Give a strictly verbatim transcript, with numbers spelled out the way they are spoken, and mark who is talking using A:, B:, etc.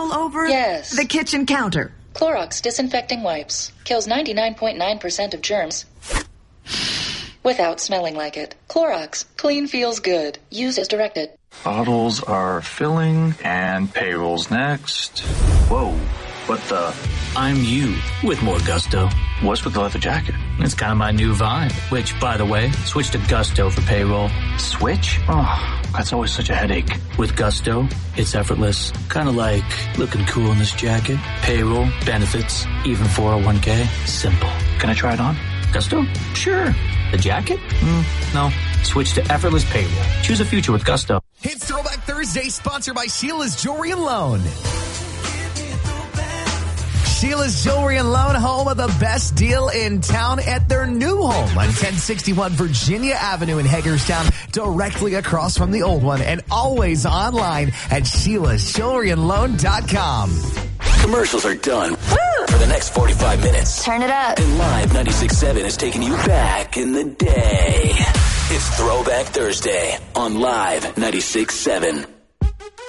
A: all over
B: Yes.
A: the kitchen counter.
B: Clorox Disinfecting Wipes. Kills ninety-nine point nine percent of germs without smelling like it. Clorox. Clean feels good. Use as directed.
C: Bottles are filling and payroll's next. Whoa, what the?
D: I'm you with more gusto.
C: What's with the leather jacket?
D: It's kind of my new vibe, which, by the way, switch to Gusto for payroll.
C: Switch? Oh, that's always such a headache.
D: With Gusto, it's effortless. Kind of like looking cool in this jacket. Payroll, benefits, even four oh one k. Simple.
C: Can I try it on?
D: Gusto? Sure. The jacket? Mm, no. Switch to effortless payroll. Choose a future with Gusto.
E: It's Throwback Thursday, sponsored by Sheila's Jewelry and Loan. Sheila's Jewelry and Loan, home of the best deal in town at their new home on ten sixty-one Virginia Avenue in Hagerstown, directly across from the old one, and always online at Sheila's Jewelry and Loan dot com.
F: Commercials are done. Woo! For the next forty-five minutes.
G: Turn it up.
F: And Live ninety-six point seven is taking you back in the day. It's Throwback Thursday on Live ninety-six point seven.